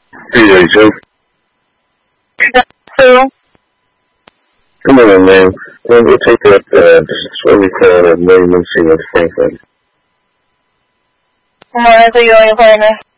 382. Who? Come on, man. We'll take that, what we call a William C. Franklin. What is it you're looking for?